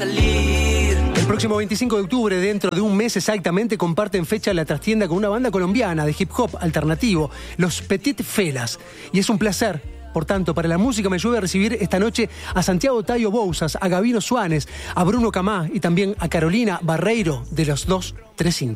El próximo 25 de octubre, dentro de un mes exactamente, comparten fecha en la trastienda con una banda colombiana de hip hop alternativo, los Petit Felas. Y es un placer, por tanto, para la música me llueve a recibir esta noche a Santiago Tayo Bouzas, a Gabino Suárez, a Bruno Camá y también a Carolina Barreiro de los 235.